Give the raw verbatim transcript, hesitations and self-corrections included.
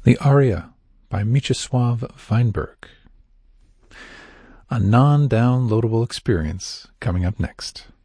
The Aria by Mieczysław Weinberg. A non-downloadable experience coming up next.